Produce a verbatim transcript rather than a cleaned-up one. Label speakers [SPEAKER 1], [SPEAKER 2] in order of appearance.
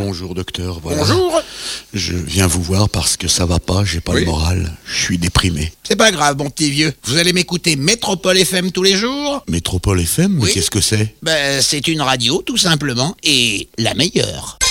[SPEAKER 1] Bonjour docteur, voilà.
[SPEAKER 2] Bonjour.
[SPEAKER 1] Je viens vous voir parce que ça va pas, j'ai pas
[SPEAKER 2] Oui.
[SPEAKER 1] le moral, je suis déprimé.
[SPEAKER 2] C'est pas grave, mon petit vieux. Vous allez m'écouter Métropole F M tous les jours?
[SPEAKER 1] Métropole F M, mais
[SPEAKER 2] Oui.
[SPEAKER 1] qu'est-ce que c'est?
[SPEAKER 2] Ben, c'est une radio, tout simplement, et la meilleure.